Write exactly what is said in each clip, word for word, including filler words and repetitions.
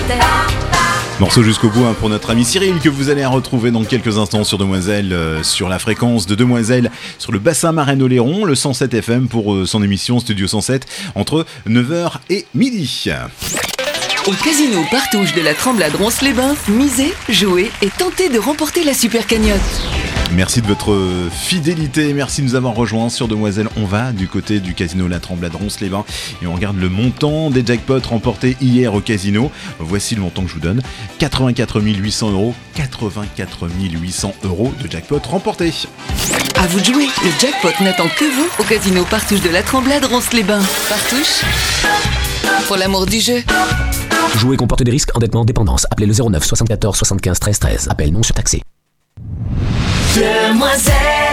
Morceau jusqu'au bout hein, pour notre ami Cyril que vous allez retrouver dans quelques instants sur Demoiselle, euh, sur la fréquence de Demoiselle, sur le bassin Marennes-Oléron, le cent sept F M pour euh, son émission Studio cent sept entre neuf heures et midi. Au casino Partouche de la Tremblade-Ronce-les-Bains, misez, jouez et tentez de remporter la super cagnotte. Merci de votre fidélité, merci de nous avoir rejoints sur Demoiselle. On va du côté du casino La Tremblade-Ronce-les-Bains et on regarde le montant des jackpots remportés hier au casino. Voici le montant que je vous donne, quatre-vingt-quatre mille huit cents euros, quatre-vingt-quatre mille huit cents euros de jackpot remportés. À vous de jouer, le jackpot n'attend que vous au casino Partouche de la Tremblade-Ronce-les-Bains. Partouche, pour l'amour du jeu. Jouer comporte des risques, endettement, dépendance. Appelez le zéro neuf soixante-quatorze soixante-quinze treize treize. Appel non surtaxé. Demoiselle.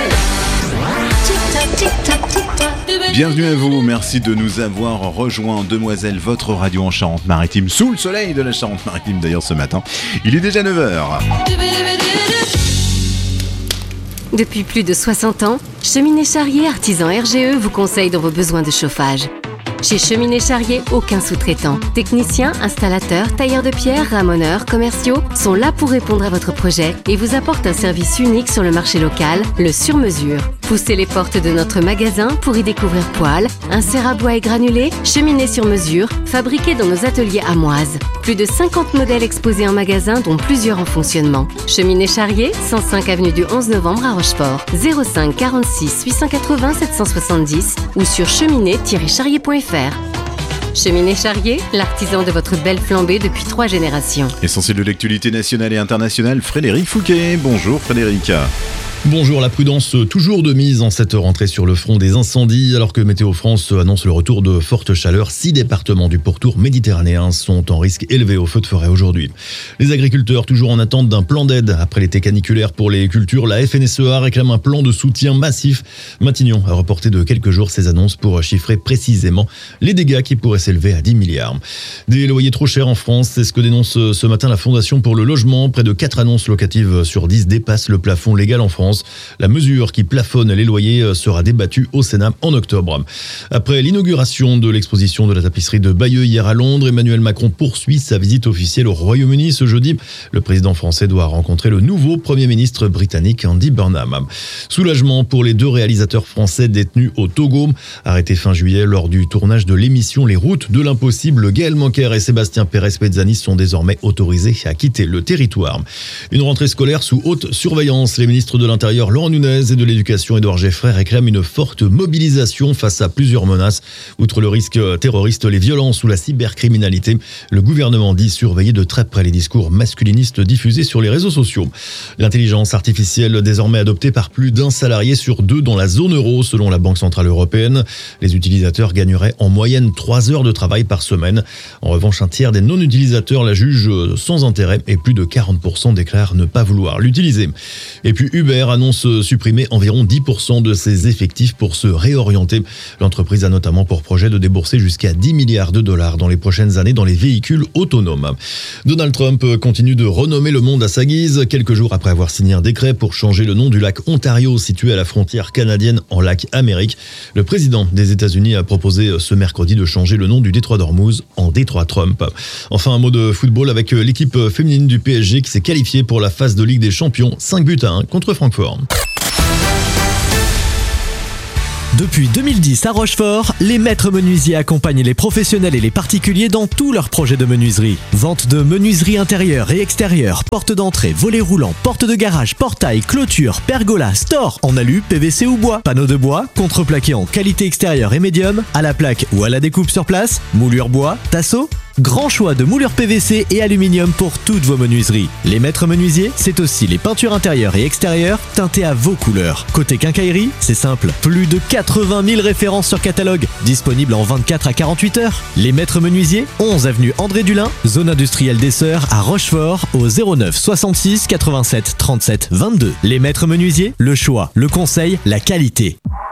Bienvenue à vous, merci de nous avoir rejoints. Demoiselle, votre radio en Charente-Maritime, sous le soleil de la Charente-Maritime d'ailleurs ce matin. Il est déjà neuf heures. Depuis plus de soixante ans, Cheminée Charrier Artisan R G E vous conseille dans vos besoins de chauffage. Chez Cheminée Charrier, aucun sous-traitant. Techniciens, installateurs, tailleurs de pierre, ramoneurs, commerciaux sont là pour répondre à votre projet et vous apportent un service unique sur le marché local, le sur-mesure. Poussez les portes de notre magasin pour y découvrir poêles, inserts à bois et granulés, cheminées sur mesure, fabriquées dans nos ateliers amoises. Plus de cinquante modèles exposés en magasin, dont plusieurs en fonctionnement. Cheminée Charrier, cent cinq avenue du onze novembre à Rochefort, zéro cinq quarante-six huit cent quatre-vingts sept cent soixante-dix ou sur cheminée tiret charrier point f r. Cheminée Charrier, l'artisan de votre belle flambée depuis trois générations. Essentiel de l'actualité nationale et internationale, Frédéric Fouquet. Bonjour Frédéric. Bonjour, la prudence toujours de mise en cette rentrée sur le front des incendies, alors que Météo France annonce le retour de fortes chaleurs. Six départements du pourtour méditerranéen sont en risque élevé au feu de forêt aujourd'hui. Les agriculteurs toujours en attente d'un plan d'aide après l'été caniculaire pour les cultures. La F N S E A réclame un plan de soutien massif. Matignon a reporté de quelques jours ses annonces pour chiffrer précisément les dégâts qui pourraient s'élever à dix milliards. Des loyers trop chers en France, c'est ce que dénonce ce matin la Fondation pour le logement. Près de quatre annonces locatives sur dix dépassent le plafond légal en France. La mesure qui plafonne les loyers sera débattue au Sénat en octobre. Après l'inauguration de l'exposition de la tapisserie de Bayeux hier à Londres, Emmanuel Macron poursuit sa visite officielle au Royaume-Uni ce jeudi. Le président français doit rencontrer le nouveau Premier ministre britannique Andy Burnham. Soulagement pour les deux réalisateurs français détenus au Togo. Arrêtés fin juillet lors du tournage de l'émission Les Routes de l'Impossible, Gaël Manker et Sébastien Pérez-Pezzani sont désormais autorisés à quitter le territoire. Une rentrée scolaire sous haute surveillance. Les ministres de l'Intérieur Laurent Nunez et de l'Éducation Édouard Geffray réclament une forte mobilisation face à plusieurs menaces. Outre le risque terroriste, les violences ou la cybercriminalité, le gouvernement dit surveiller de très près les discours masculinistes diffusés sur les réseaux sociaux. L'intelligence artificielle désormais adoptée par plus d'un salarié sur deux dans la zone euro selon la Banque Centrale Européenne. Les utilisateurs gagneraient en moyenne trois heures de travail par semaine. En revanche, un tiers des non-utilisateurs la jugent sans intérêt et plus de quarante pour cent déclarent ne pas vouloir l'utiliser. Et puis Uber annonce supprimer environ dix pour cent de ses effectifs pour se réorienter. L'entreprise a notamment pour projet de débourser jusqu'à dix milliards de dollars dans les prochaines années dans les véhicules autonomes. Donald Trump continue de renommer le monde à sa guise. Quelques jours après avoir signé un décret pour changer le nom du lac Ontario situé à la frontière canadienne en lac Amérique, le président des États-Unis a proposé ce mercredi de changer le nom du détroit d'Ormuz en détroit Trump. Enfin, un mot de football avec l'équipe féminine du P S G qui s'est qualifiée pour la phase de Ligue des Champions, cinq buts à un contre Francfort. Depuis deux mille dix à Rochefort, les maîtres menuisiers accompagnent les professionnels et les particuliers dans tous leurs projets de menuiserie. Vente de menuiserie intérieure et extérieure, porte d'entrée, volets roulants, porte de garage, portail, clôture, pergola, store en alu, P V C ou bois, panneaux de bois, contreplaqué en qualité extérieure et médium, à la plaque ou à la découpe sur place, moulure bois, tasseau. Grand choix de moulures P V C et aluminium pour toutes vos menuiseries. Les maîtres menuisiers, c'est aussi les peintures intérieures et extérieures teintées à vos couleurs. Côté quincaillerie, c'est simple. Plus de quatre-vingt mille références sur catalogue, disponibles en vingt-quatre à quarante-huit heures. Les maîtres menuisiers, onze avenue André Dulin, zone industrielle des Sœurs à Rochefort, au zéro neuf soixante-six quatre-vingt-sept trente-sept vingt-deux. Les maîtres menuisiers, le choix, le conseil, la qualité.